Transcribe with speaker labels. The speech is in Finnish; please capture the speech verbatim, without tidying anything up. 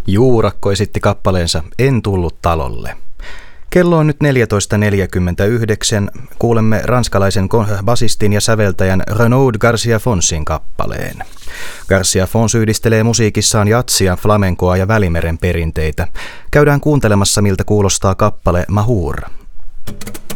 Speaker 1: Juurakko esitti kappaleensa En tullut talolle. Kello on nyt neljätoista neljäkymmentäyhdeksän. Kuulemme ranskalaisen basistin ja säveltäjän Renaud Garcia Fonsin kappaleen. Garcia Fons yhdistelee musiikissaan jatsia, flamenkoa ja Välimeren perinteitä. Käydään kuuntelemassa, miltä kuulostaa kappale Mahur.